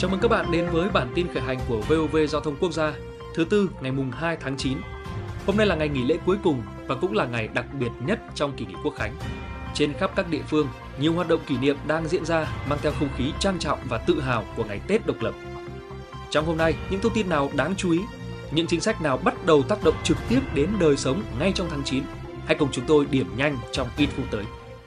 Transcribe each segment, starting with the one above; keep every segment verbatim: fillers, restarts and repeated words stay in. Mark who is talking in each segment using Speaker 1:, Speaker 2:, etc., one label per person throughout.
Speaker 1: Chào mừng các bạn đến với bản tin khởi hành của vê o vê Giao thông Quốc gia thứ tư ngày mùng hai tháng chín. Hôm nay là ngày nghỉ lễ cuối cùng và cũng là ngày đặc biệt nhất trong kỳ nghỉ Quốc khánh. Trên khắp các địa phương, nhiều hoạt động kỷ niệm đang diễn ra mang theo không khí trang trọng và tự hào của ngày Tết độc lập. Trong hôm nay, những thông tin nào đáng chú ý, những chính sách nào bắt đầu tác động trực tiếp đến đời sống ngay trong tháng chín? Hãy cùng chúng tôi điểm nhanh trong ít phút tới.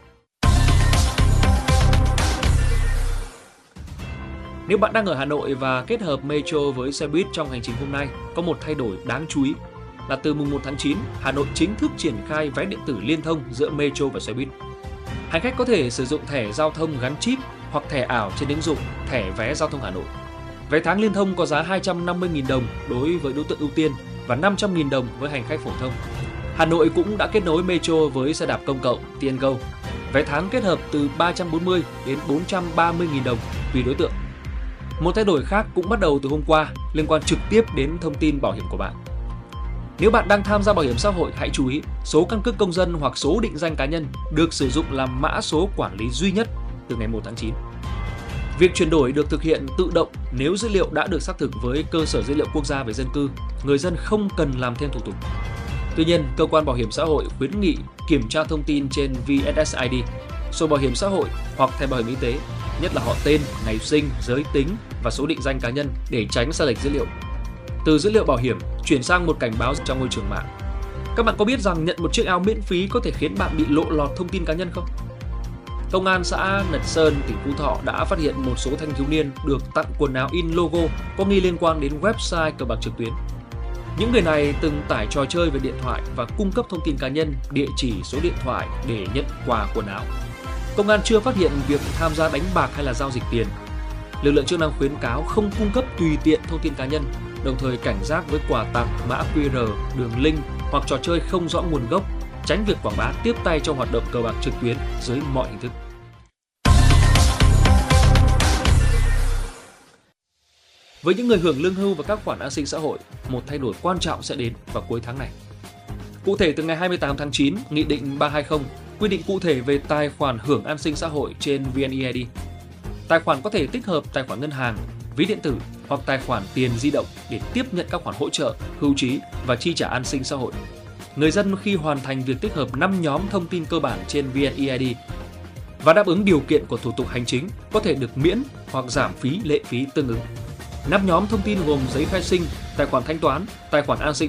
Speaker 1: Nếu bạn đang ở Hà Nội và kết hợp metro với xe buýt trong hành trình hôm nay, có một thay đổi đáng chú ý là từ mùng một tháng chín, Hà Nội chính thức triển khai vé điện tử liên thông giữa metro và xe buýt. Hành khách có thể sử dụng thẻ giao thông gắn chip hoặc thẻ ảo trên ứng dụng thẻ vé giao thông Hà Nội. Vé tháng liên thông có giá hai trăm năm mươi nghìn đồng đối với đối tượng ưu tiên và năm trăm nghìn đồng với hành khách phổ thông. Hà Nội cũng đã kết nối metro với xe đạp công cộng tê en Go. Vé tháng kết hợp từ ba trăm bốn mươi đến bốn trăm ba mươi nghìn đồng tùy đối tượng. Một thay đổi khác cũng bắt đầu từ hôm qua liên quan trực tiếp đến thông tin bảo hiểm của bạn. Nếu bạn đang tham gia bảo hiểm xã hội, hãy chú ý số căn cước công dân hoặc số định danh cá nhân được sử dụng làm mã số quản lý duy nhất từ ngày một tháng chín. Việc chuyển đổi được thực hiện tự động nếu dữ liệu đã được xác thực với cơ sở dữ liệu quốc gia về dân cư, người dân không cần làm thêm thủ tục. Tuy nhiên, cơ quan bảo hiểm xã hội khuyến nghị kiểm tra thông tin trên vê ét ét i đê, sổ bảo hiểm xã hội hoặc thẻ bảo hiểm y tế, nhất là họ tên, ngày sinh, giới tính và số định danh cá nhân để tránh sai lệch dữ liệu. Từ dữ liệu bảo hiểm chuyển sang một cảnh báo trong môi trường mạng. Các bạn có biết rằng nhận một chiếc áo miễn phí có thể khiến bạn bị lộ lọt thông tin cá nhân không? Công an xã Nật Sơn, tỉnh Phú Thọ đã phát hiện một số thanh thiếu niên được tặng quần áo in logo có nghi liên quan đến website cờ bạc trực tuyến. Những người này từng tải trò chơi về điện thoại và cung cấp thông tin cá nhân, địa chỉ, số điện thoại để nhận quà quần áo. Công an chưa phát hiện việc tham gia đánh bạc hay là giao dịch tiền. Lực lượng chức năng khuyến cáo không cung cấp tùy tiện thông tin cá nhân, đồng thời cảnh giác với quà tặng, mã quy rờ, đường link hoặc trò chơi không rõ nguồn gốc, tránh việc quảng bá tiếp tay cho hoạt động cờ bạc trực tuyến dưới mọi hình thức. Với những người hưởng lương hưu và các khoản an sinh xã hội, một thay đổi quan trọng sẽ đến vào cuối tháng này. Cụ thể từ ngày hai mươi tám tháng chín, Nghị định ba trăm hai mươi quy định cụ thể về tài khoản hưởng an sinh xã hội trên vê en e i đê. Tài khoản có thể tích hợp tài khoản ngân hàng, ví điện tử hoặc tài khoản tiền di động để tiếp nhận các khoản hỗ trợ, hưu trí và chi trả an sinh xã hội. Người dân khi hoàn thành việc tích hợp năm nhóm thông tin cơ bản trên vê en e i đê và đáp ứng điều kiện của thủ tục hành chính có thể được miễn hoặc giảm phí lệ phí tương ứng. năm nhóm thông tin gồm giấy khai sinh, tài khoản thanh toán, tài khoản an sinh